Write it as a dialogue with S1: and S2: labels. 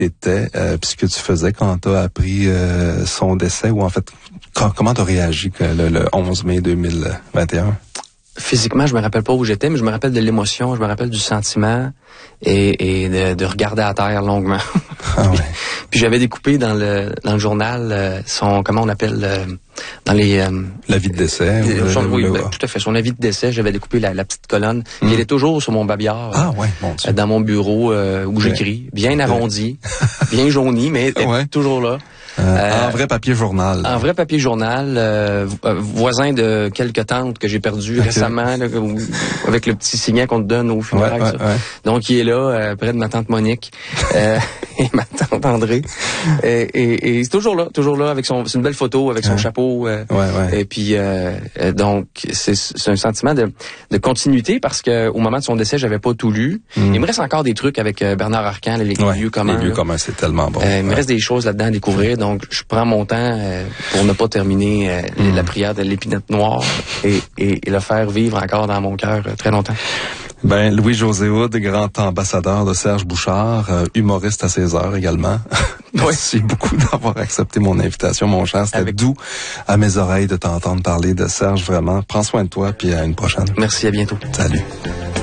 S1: était, puis ce que tu faisais quand tu as appris son décès, ou en fait, comment tu as réagi le 11 mai 2021?
S2: Physiquement, je me rappelle pas où j'étais, mais je me rappelle de l'émotion, je me rappelle du sentiment et de regarder à terre longuement.
S1: Ah ouais.
S2: Puis j'avais découpé dans le journal son, comment on appelle, dans les...
S1: L'avis de décès.
S2: Oui, tout à fait. Son avis de décès, j'avais découpé la petite colonne. Il est toujours sur mon babillard.
S1: Ah ouais, mon Dieu.
S2: Dans mon bureau où j'écris. Bien arrondi, bien jauni, mais toujours là.
S1: En vrai papier journal.
S2: En vrai papier journal, voisin de quelques tantes que j'ai perdues récemment, là, avec le petit signet qu'on te donne au funérailles. Ouais. Donc, il est là, près de ma tante Monique et ma tante André. Et c'est toujours là, avec c'est une belle photo, avec son chapeau. Et puis, donc, c'est un sentiment de continuité, parce que au moment de son décès, j'avais pas tout lu. Il me reste encore des trucs avec Bernard Arcan, les lieux communs. Les lieux communs,
S1: c'est tellement bon.
S2: Il me reste des choses là-dedans à découvrir. Donc, je prends mon temps pour ne pas terminer la prière de l'épinette noire et le faire vivre encore dans mon cœur très longtemps.
S1: Ben, Louis-José Hood, grand ambassadeur de Serge Bouchard, humoriste à ses heures également. Merci beaucoup d'avoir accepté mon invitation, mon cher. C'était doux à mes oreilles de t'entendre parler de Serge, vraiment. Prends soin de toi, puis à une prochaine.
S2: Merci, à bientôt.
S1: Salut.